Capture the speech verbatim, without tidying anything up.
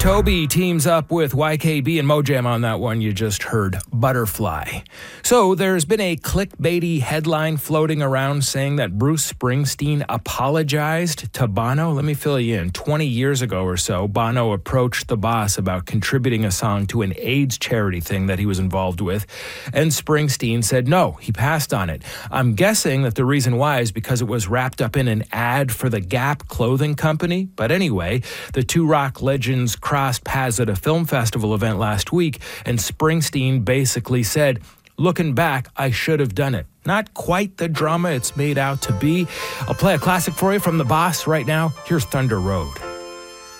Toby teams up with Y K B and Mojam on that one you just heard, Butterfly. So there's been a clickbaity headline floating around saying that Bruce Springsteen apologized to Bono. Let me fill you in. twenty years ago or so, Bono approached the boss about contributing a song to an AIDS charity thing that he was involved with, and Springsteen said no, he passed on it. I'm guessing that the reason why is because it was wrapped up in an ad for the Gap clothing company. But anyway, the two rock legends crossed paths at a film festival event last week, and Springsteen basically said, looking back, I should have done it. Not quite the drama it's made out to be. I'll play a classic for you from the boss right now. Here's Thunder Road.